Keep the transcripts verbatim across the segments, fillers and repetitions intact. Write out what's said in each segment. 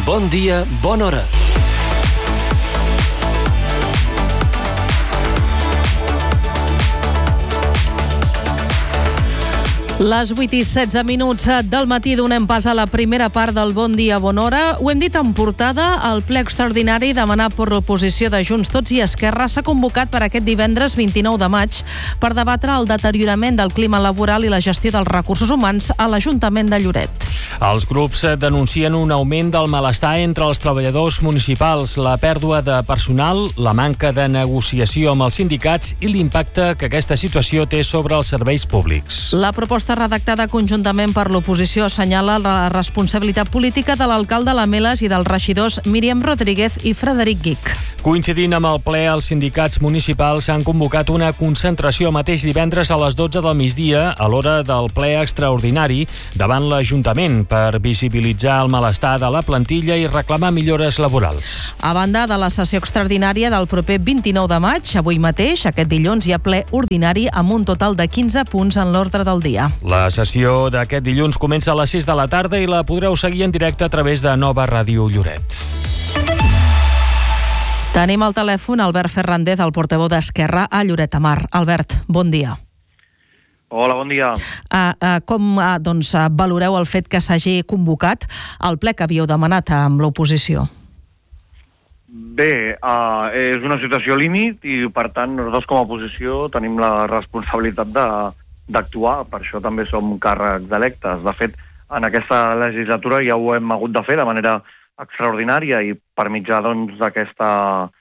Bon dia, bona hora. Les vuit i setze minuts del matí donem pas a la primera part del Bon Dia, Bona Hora. Ho hem dit en portada, el ple extraordinari demanat per l'oposició de Junts, Tots i Esquerra s'ha convocat per aquest divendres vint-i-nou de maig per debatre el deteriorament del clima laboral i la gestió dels recursos humans a l'Ajuntament de Lloret. Els grups denuncien un augment del malestar entre els treballadors municipals, la pèrdua de personal, la manca de negociació amb els sindicats i l'impacte que aquesta situació té sobre els serveis públics. La proposta redactada conjuntament per l'oposició assenyala la responsabilitat política de l'alcalde Lameles i dels regidors Míriam Rodríguez i Frederic Guic. Coincidint amb el ple, els sindicats municipals han convocat una concentració mateix divendres a les dotze del migdia a l'hora del ple extraordinari davant l'Ajuntament per visibilitzar el malestar de la plantilla i reclamar millores laborals. A banda de la sessió extraordinària del proper vint-i-nou de maig, avui mateix, aquest dilluns, hi ha ple ordinari amb un total de quinze punts en l'ordre del dia. La sessió d'aquest dilluns comença a les sis de la tarda i la podreu seguir en directe a través de Nova Ràdio Lloret. Tenim al telèfon Albert Ferrandez, el portaveu d'Esquerra a Lloret de Mar. Albert, bon dia. Hola, bon dia. Uh, uh, com uh, doncs, uh, valoreu el fet que s'hagi convocat el ple que havíeu demanat amb l'oposició? Bé, uh, és una situació límit i, per tant, nosaltres com a oposició tenim la responsabilitat de d'actuar, per això també som càrrecs electes. De fet, en aquesta legislatura ja ho hem hagut de fer de manera extraordinària i per mitjà doncs d'aquesta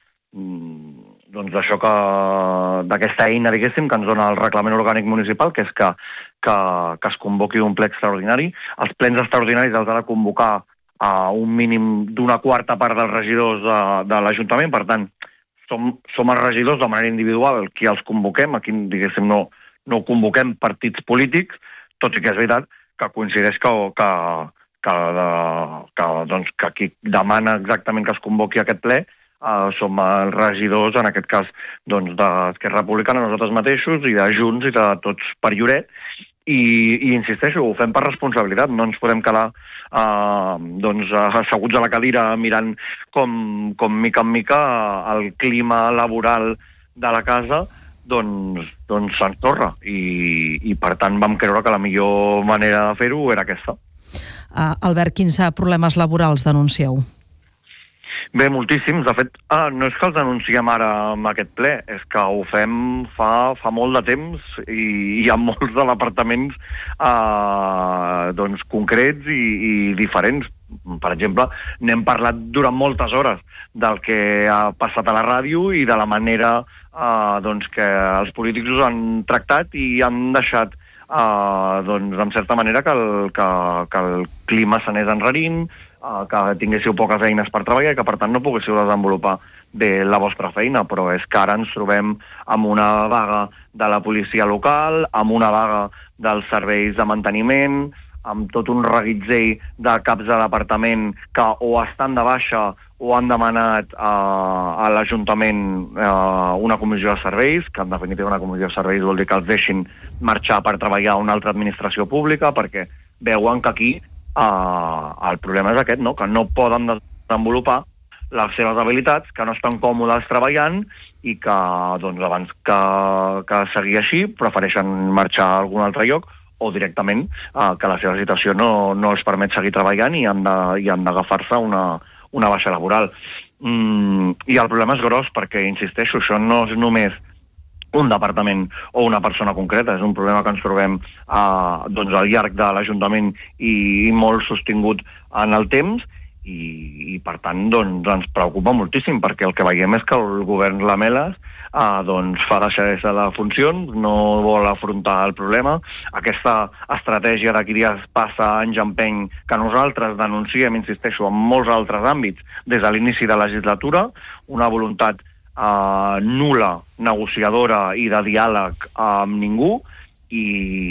doncs d'això que d'aquesta eina, diguéssim, que ens dona el reglament orgànic municipal, que és que, que, que es convoqui un ple extraordinari. Els plens extraordinaris els ha de convocar a un mínim d'una quarta part dels regidors de, de l'Ajuntament, per tant, som, som els regidors de manera individual qui els convoquem, aquí, diguéssim, no no convoquem partits polítics, tot i que és veritat que coincideix que, que, que, que, doncs, que qui demana exactament que es convoqui aquest ple eh, som els regidors, en aquest cas doncs, d'Esquerra Republicana, nosaltres mateixos, i de Junts i de Tots per Lloret, i, i insisteixo, ho fem per responsabilitat, no ens podem quedar eh, doncs, asseguts a la cadira mirant com, com mica en mica el clima laboral de la casa doncs, doncs se'ns torra I, i per tant vam creure que la millor manera de fer-ho era aquesta. Uh, Albert, quins problemes laborals denuncieu? Bé, moltíssims. De fet, ah, no és que els denunciem ara amb aquest ple, és que ho fem fa, fa molt de temps i hi ha molts de departaments eh, doncs, concrets i, i diferents. Per exemple, n'hem parlat durant moltes hores del que ha passat a la ràdio i de la manera eh, doncs, que els polítics us han tractat i han deixat, eh, doncs, en certa manera, que el, que, que el clima s'anés enrarint, eh, que tinguéssiu poques eines per treballar i que, per tant, no poguéssiu desenvolupar bé la vostra feina. Però és que ara ens trobem amb una vaga de la policia local, amb una vaga dels serveis de manteniment, amb tot un reguitzell de caps de departament que o estan de baixa o han demanat eh, a l'Ajuntament eh, una comissió de serveis, que en definitiva una comissió de serveis vol dir que els deixin marxar per treballar a una altra administració pública, perquè veuen que aquí eh, el problema és aquest, no? Que no poden desenvolupar les seves habilitats, que no estan còmodes treballant i que, doncs, abans que, que seguir així, prefereixen marxar a algun altre lloc o directament eh, que la seva situació no, no els permet seguir treballant i han de, i han d'agafar-se una, una baixa laboral. Mm, I el problema és gros perquè, insisteixo, això no és només un departament o una persona concreta, és un problema que ens trobem eh, doncs, al llarg de l'Ajuntament i, i molt sostingut en el temps i, i per tant doncs, ens preocupa moltíssim perquè el que veiem és que el govern Lameles Ah, doncs fa deixadesa de funcions, no vol afrontar el problema. Aquesta estratègia de qui dies passa anys empeny que nosaltres denunciem, insisteixo, en molts altres àmbits des de l'inici de la legislatura, una voluntat eh, nul·la, negociadora i de diàleg amb ningú i,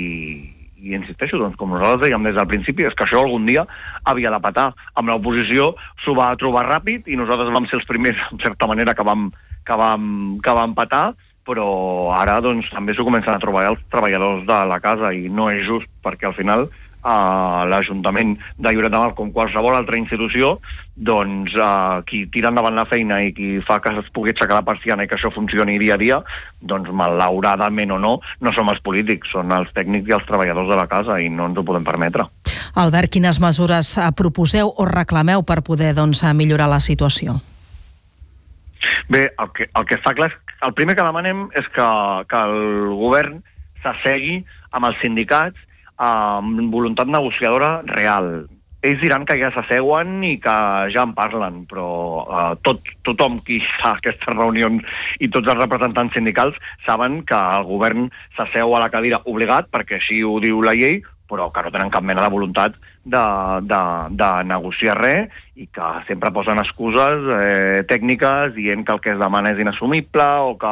i insisteixo, doncs, com nosaltres dèiem des del principi, és que això algun dia havia de petar. Amb l'oposició s'ho va trobar ràpid i nosaltres vam ser els primers, en certa manera, que vam que vam, que vam patar, però ara doncs, també s'ho comencen a trobar els treballadors de la casa i no és just perquè al final a l'Ajuntament de Lloret de Mar, com qualsevol altra institució, doncs uh, qui tira endavant la feina i qui fa que es pugui aixecar la persiana i que això funcioni dia a dia, doncs malauradament o no, no som els polítics, són els tècnics i els treballadors de la casa i no ens ho podem permetre. Albert, quines mesures proposeu o reclameu per poder doncs, millorar la situació? Bé, el que, el que està clar és que el primer que demanem és que, que el govern s'assegui amb els sindicats amb voluntat negociadora real. Ells diran que ja s'asseuen i que ja en parlen, però eh, tot, tothom qui fa aquestes reunions i tots els representants sindicals saben que el govern s'asseu a la cadira obligat, perquè així ho diu la llei, però que no tenen cap mena de voluntat de, de, de negociar res i que sempre posen excuses eh, tècniques dient que el que es demana és inassumible o que,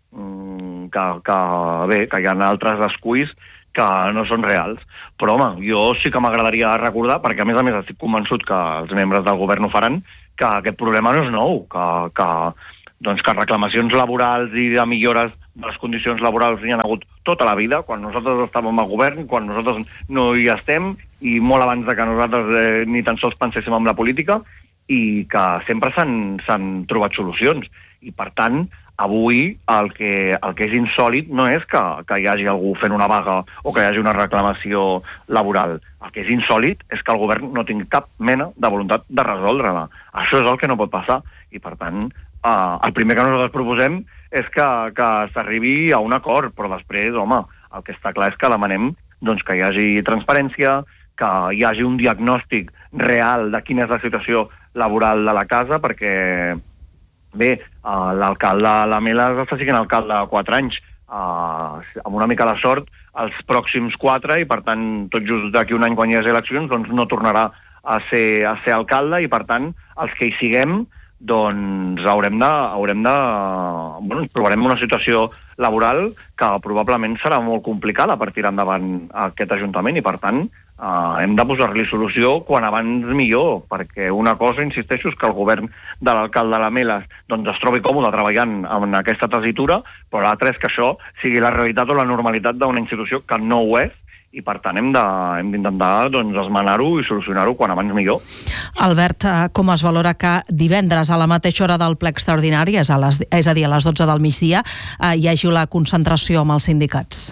mm, que, que, bé, que hi ha altres esculls que no són reals. Però, home, jo sí que m'agradaria recordar, perquè a més a més estic convençut que els membres del govern ho faran, que aquest problema no és nou, que, que, doncs, que reclamacions laborals i de millores de les condicions laborals hi ha hagut tota la vida, quan nosaltres estàvem al govern, quan nosaltres no hi estem, i molt abans de que nosaltres eh, ni tan sols penséssim en la política, i que sempre s'han trobat solucions. I, per tant, avui el que, el que és insòlit no és que, que hi hagi algú fent una vaga o que hi hagi una reclamació laboral. El que és insòlit és que el govern no tingui cap mena de voluntat de resoldre-la. Això és el que no pot passar. I, per tant, eh, el primer que nosaltres proposem és que, que s'arribi a un acord, però després, home, el que està clar és que demanem doncs, que hi hagi transparència, que hi hagi un diagnòstic real de quina és la situació laboral de la casa, perquè bé, uh, l'alcalde Lamela està sent alcalde quatre anys, uh, amb una mica de sort, els pròxims quatre, i per tant, tot just d'aquí un any quan hi hagi eleccions, doncs no tornarà a ser, a ser alcalde, i per tant, els que hi siguem, doncs haurem de, haurem de, bueno, ens trobarem una situació laboral que probablement serà molt complicada per tirar endavant aquest Ajuntament, i per tant, Uh, hem de posar-li solució quan abans millor, perquè una cosa, insisteixo, és que el govern de l'alcalde Lamelas doncs, es trobi còmode treballant en aquesta tessitura, però l'altre és que això sigui la realitat o la normalitat d'una institució que no ho és, i per tant hem d'intentar doncs, esmenar-ho i solucionar-ho quan abans millor. Albert, com es valora que divendres a la mateixa hora del ple extraordinari, és a, les, és a dir, a les dotze del migdia, eh, hi hagi la concentració amb els sindicats?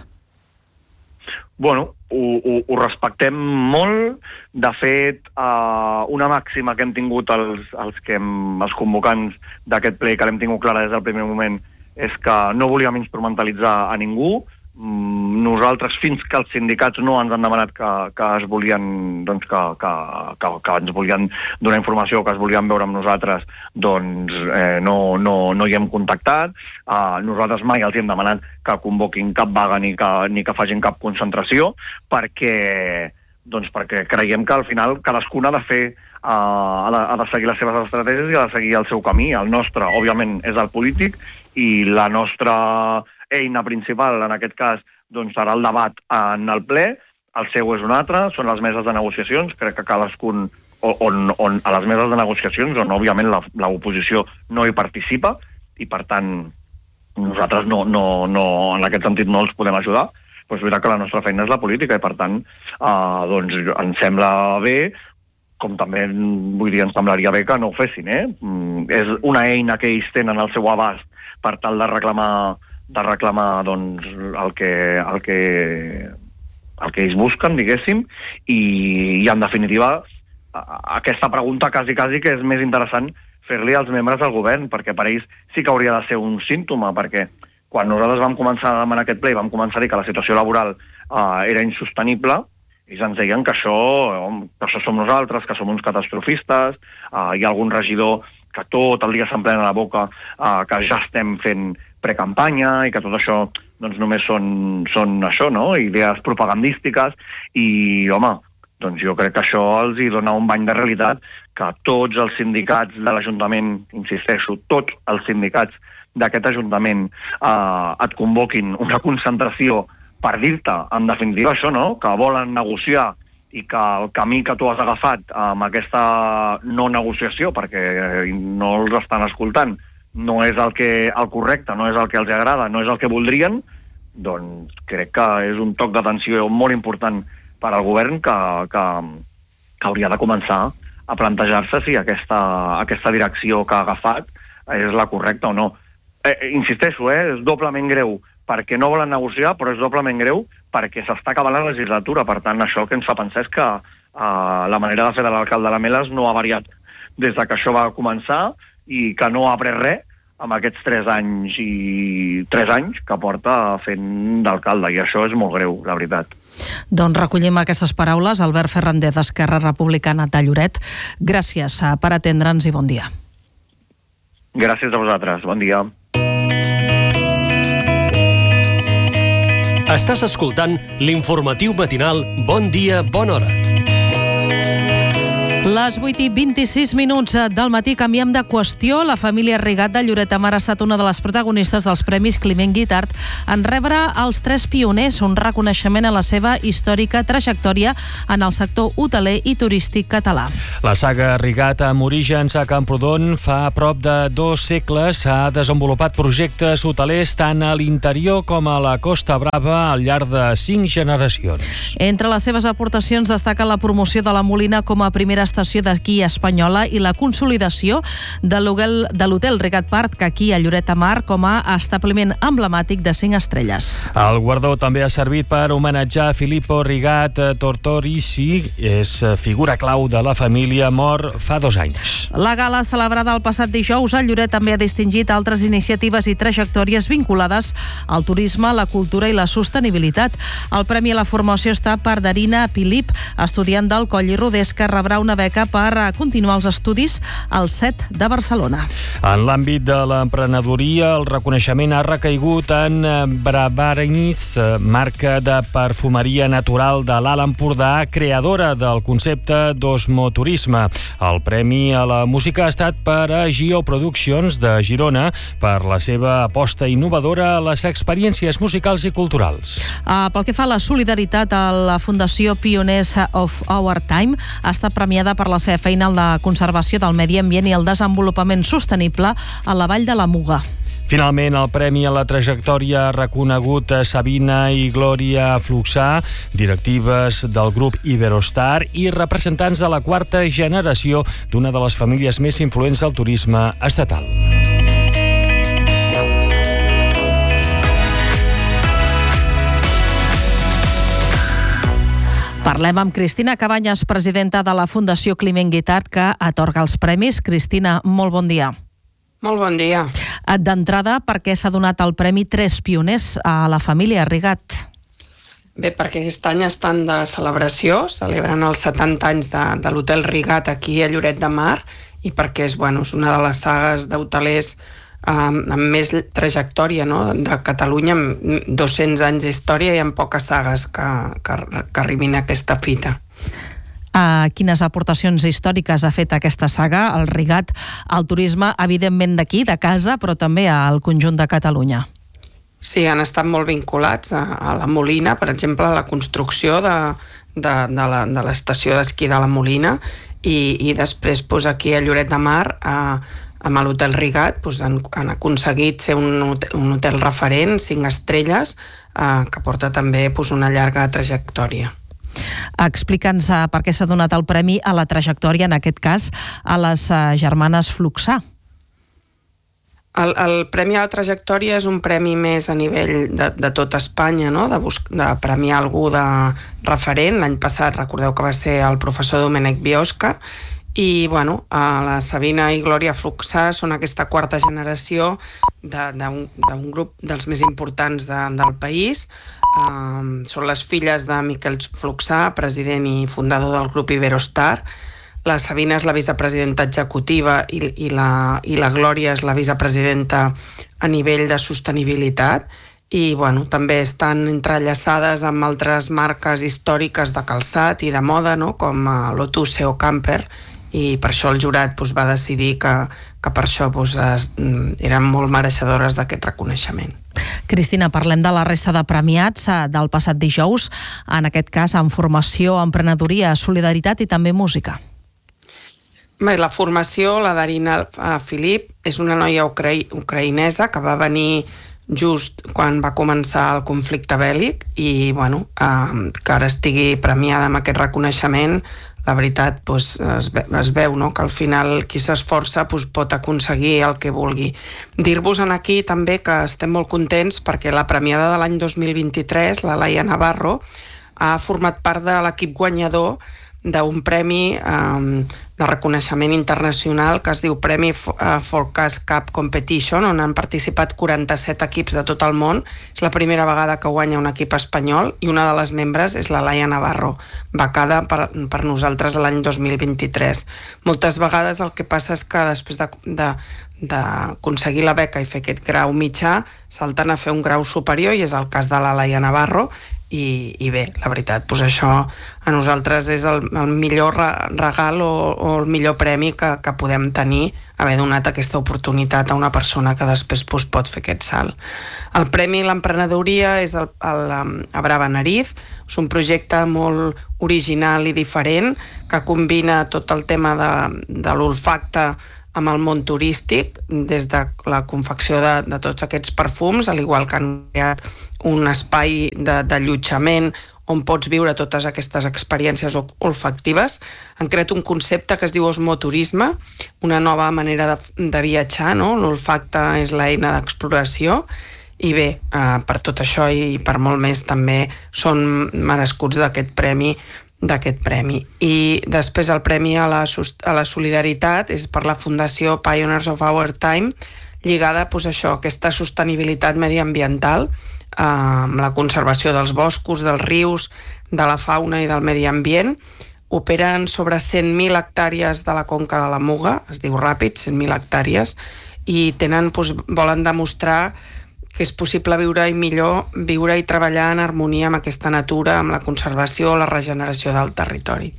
Bueno, ho, ho, ho respectem molt. De fet, eh, una màxima que hem tingut els, els, que hem, els convocants d'aquest ple, que l'hem tingut clara des del primer moment, és que no volíem instrumentalitzar a ningú. Nosaltres, fins que els sindicats no ens han demanat que, que es volien, doncs que, que, que, que ens volien donar informació, que es volien veure amb nosaltres, doncs eh, no, no, no hi hem contactat. Uh, nosaltres mai els hem demanat que convoquin cap vaga ni que, ni que facin cap concentració, perquè, doncs perquè creiem que al final cadascun ha de fer uh, ha, de, ha de seguir les seves estratègies i ha de seguir el seu camí. El nostre, òbviament, és el polític, i la nostra eina principal, en aquest cas, doncs serà el debat en el ple. El seu és un altre, són les meses de negociacions. Crec que cadascun, on, on, a les meses de negociacions, on òbviament l'oposició no hi participa, i per tant nosaltres no, no, no, en aquest sentit no els podem ajudar, però és veritat que la nostra feina és la política, i per tant eh, doncs ens sembla bé, com també vull dir, ens semblaria bé que no ho fessin, eh? Mm, és una eina que ells tenen al seu abast per tal de reclamar de reclamar doncs, el, que, el, que, el que ells busquen, diguéssim, i, i en definitiva aquesta pregunta quasi, quasi que és més interessant fer-li als membres del govern, perquè per ells sí que hauria de ser un símptoma, perquè quan nosaltres vam començar a demanar aquest ple i vam començar a dir que la situació laboral eh, era insostenible, ells ens deien que això, que això som nosaltres, que som uns catastrofistes, eh, hi ha algun regidor que tot el dia s'emplena la boca, eh, que ja estem fent precampanya i que tot això doncs, només són, són això, no? Idees propagandístiques, i, home, doncs jo crec que això els hi dona un bany de realitat, que tots els sindicats de l'Ajuntament, insisteixo, tots els sindicats d'aquest Ajuntament eh, et convoquin una concentració per dir-te, en definitiva, això, no? Que volen negociar i que el camí que tu has agafat amb aquesta no negociació, perquè no els estan escoltant, no és el, que, el correcte, no és el que els agrada, no és el que voldrien, doncs crec que és un toc d'atenció molt important per al govern que, que, que hauria de començar a plantejar-se si aquesta, aquesta direcció que ha agafat és la correcta o no. Eh, insisteixo, eh, és doblement greu perquè no volen negociar, però és doblement greu perquè s'està acabant la legislatura. Per tant, això que ens fa pensar és que eh, la manera de fer de l'alcalde Lamelas no ha variat des de que això va començar i que no ha après res amb aquests tres anys i tres anys que porta fent d'alcalde, i això és molt greu, la veritat. Doncs recollim aquestes paraules. Albert Fernández, d'Esquerra Republicana de Lloret. Gràcies per atendre'ns i bon dia. Gràcies a vosaltres. Bon dia. Estàs escoltant l'informatiu matinal Bon Dia, Bona Hora. Les vuit i vint-i-sis minuts del matí canviem de qüestió. La família Rigat de Lloret de Mar ha estat una de les protagonistes dels Premis Climent Guitart en rebre els Tres Pioners, un reconeixement a la seva històrica trajectòria en el sector hoteler i turístic català. La saga Rigat, amb orígens a Camprodon, fa prop de dos segles ha desenvolupat projectes hotelers tant a l'interior com a la Costa Brava al llarg de cinc generacions. Entre les seves aportacions destaca la promoció de la Molina com a primera estació d'aquí espanyola i la consolidació de l'hotel Rigat Park aquí a Lloret de Mar com a establiment emblemàtic de cinc estrelles. El guardó també ha servit per homenatjar Filippo Rigat Tortorici, és figura clau de la família, mort fa dos anys. La gala celebrada el passat dijous a Lloret també ha distingit altres iniciatives i trajectòries vinculades al turisme, la cultura i la sostenibilitat. El premi a la formació està per Darina Pilip, estudiant del Coll i Rodés, que rebrà una beca per continuar els estudis al C E T de Barcelona. En l'àmbit de l'emprenedoria, el reconeixement ha recaigut en Brabarniz, marca de perfumeria natural de l'Alt Empordà, creadora del concepte d'osmoturisme. El premi a la música ha estat per a Gio Productions de Girona per la seva aposta innovadora a les experiències musicals i culturals. Uh, pel que fa a la solidaritat, a la Fundació Pioners of Our Time ha estat premiada per la seva feina en la conservació del medi ambient i el desenvolupament sostenible a la Vall de la Muga. Finalment, el premi a la trajectòria ha reconegut a Sabina i Glòria Fluxà, directives del grup Iberostar i representants de la quarta generació d'una de les famílies més influents del turisme estatal. Parlem amb Cristina Cabanyes, presidenta de la Fundació Climent Guitart, que atorga els premis. Cristina, molt bon dia. Molt bon dia. D'entrada, per què s'ha donat el premi Tres Pioners a la família Rigat? Bé, perquè aquest any estan de celebració, celebren els setanta anys de, de l'Hotel Rigat aquí a Lloret de Mar, i perquè és, bueno, és una de les sagues d'hotelers amb, amb més trajectòria, no?, de Catalunya, amb dos-cents anys d'història i amb poques sagues que, que, que arribin a aquesta fita. Uh, quines aportacions històriques ha fet aquesta saga, el Rigat, al turisme, evidentment d'aquí, de casa, però també al conjunt de Catalunya? Sí, han estat molt vinculats a, a la Molina, per exemple, a la construcció de, de, de l'estació d'esquí de la Molina, i, i després pues, aquí a Lloret de Mar, a, amb l'Hotel Rigat, pues, han, han aconseguit ser un hotel, un hotel referent, cinc estrelles, eh, que porta també pues, una llarga trajectòria. Explica'ns uh, per què s'ha donat el premi a la trajectòria, en aquest cas, a les uh, germanes Fluxà. El, el Premi a la Trajectòria és un premi més a nivell de, de tot Espanya, no?, de, de premiar algú de referent. L'any passat recordeu que va ser el professor Domènec Biosca, i bueno, la Sabina i Glòria Fluxà són aquesta quarta generació d'un grup dels més importants de, del país. Um, són les filles de Miquel Fluxà, president i fundador del grup Iberostar. La Sabina és la vicepresidenta executiva i, i, la, i la Glòria és la vicepresidenta a nivell de sostenibilitat, i bueno, també estan entrellaçades amb altres marques històriques de calçat i de moda, no?, com Lotus, Seo Camper, i per això el jurat doncs, va decidir que, que per això doncs, es, eren molt mereixedores d'aquest reconeixement. Cristina, parlem de la resta de premiats del passat dijous, en aquest cas en formació, emprenedoria, solidaritat i també música. Bé, la formació, la Darina Filip, és una noia ucraï- ucraïnesa que va venir just quan va començar el conflicte bèl·lic i bueno, eh, que ara estigui premiada amb aquest reconeixement, la veritat doncs, es, ve, es veu, no?, que al final qui s'esforça doncs, pot aconseguir el que vulgui. Dir-vos aquí també que estem molt contents perquè la premiada de l'any dos mil vint-i-tres, la Laia Navarro, ha format part de l'equip guanyador d'un premi eh, de reconeixement internacional que es diu Premi Forecast Cup Competition, on han participat quaranta-set equips de tot el món. És la primera vegada que guanya un equip espanyol i una de les membres és la Laia Navarro, becada per, per nosaltres l'any dos mil vint-i-tres. Moltes vegades el que passa és que després de, de, d'aconseguir la beca i fer aquest grau mitjà salten a fer un grau superior i és el cas de la Laia Navarro. I, i bé, la veritat, doncs això a nosaltres és el, el millor regal o, o el millor premi que, que podem tenir, haver donat aquesta oportunitat a una persona que després doncs, pot fer aquest salt. El Premi L'Emprenedoria és el, el, a Brava Nariz, és un projecte molt original i diferent que combina tot el tema de, de l'olfacte amb el món turístic, des de la confecció de, de tots aquests perfums, al igual que han creat un espai d'allotjament on pots viure totes aquestes experiències olfactives. Han creat un concepte que es diu osmoturisme, una nova manera de, de viatjar, no? L'olfacte és l'eina d'exploració i bé, eh, per tot això i per molt més també són merescuts d'aquest premi d'aquest premi. I després el Premi a la, a la Solidaritat és per la Fundació Pioneers of Our Time, lligada pues, això, a aquesta sostenibilitat mediambiental, eh, amb la conservació dels boscos, dels rius, de la fauna i del medi ambient. Operen sobre cent mil hectàrees de la conca de la Muga, es diu ràpid, cent mil hectàrees, i tenen, pues, volen demostrar que és possible viure i millor viure i treballar en harmonia amb aquesta natura, amb la conservació o la regeneració del territori.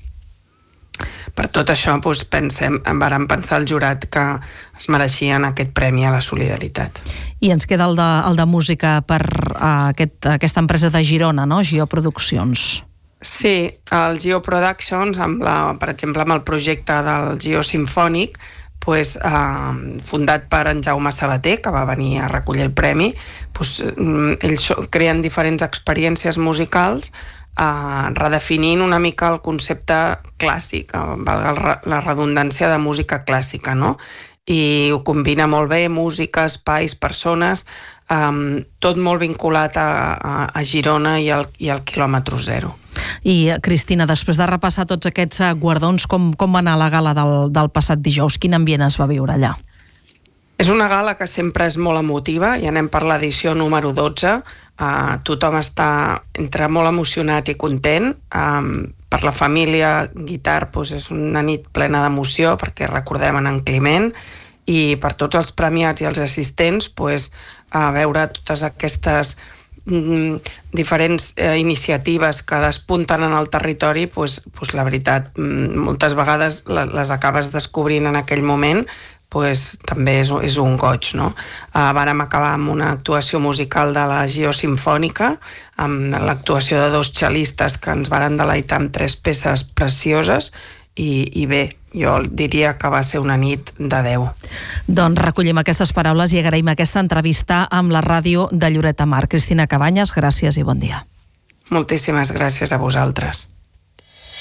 Per tot això doncs, pensem, vàrem pensar al jurat que es mereixien aquest Premi a la Solidaritat. I ens queda el de, el de música per uh, aquest, aquesta empresa de Girona, no? Gio Produccions. Sí, el Gio Productions, amb la, per exemple, amb el projecte del Gio Simfònic, pues, eh, fundat per en Jaume Sabater, que va venir a recollir el premi, pues, ells creen diferents experiències musicals eh, redefinint una mica el concepte clàssic, valga la redundància de música clàssica, no? I ho combina molt bé, música, espais, persones, eh, tot molt vinculat a, a, a Girona i al, i al quilòmetre zero. I, Cristina, després de repassar tots aquests guardons, com, com va anar la gala del, del passat dijous? Quin ambient es va viure allà? És una gala que sempre és molt emotiva, i anem per l'edició número dotze. Uh, tothom està entre molt emocionat i content. Um, per la família Guitar doncs és una nit plena d'emoció, perquè recordem en Climent, i per tots els premiats i els assistents doncs, a veure totes aquestes diferents eh, iniciatives que despunten en el territori, pues, pues, la veritat, moltes vegades les acabes descobrint en aquell moment, pues, també és, és un goig, no? Uh, vàrem acabar amb una actuació musical de la Gio Simfònica, amb l'actuació de dos xelistes que ens varen deleitar amb tres peces precioses, i, i bé, jo diria que va ser una nit de deu. Doncs recollim aquestes paraules i agraïm aquesta entrevista amb la ràdio de Lloret de Mar. Cristina Cabanyes, gràcies i bon dia. Moltíssimes gràcies a vosaltres.